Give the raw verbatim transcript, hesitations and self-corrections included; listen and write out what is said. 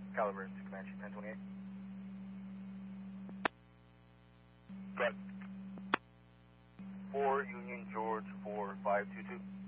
Caliber to Comanche ten twenty-eight. Good. four Union George four five two two.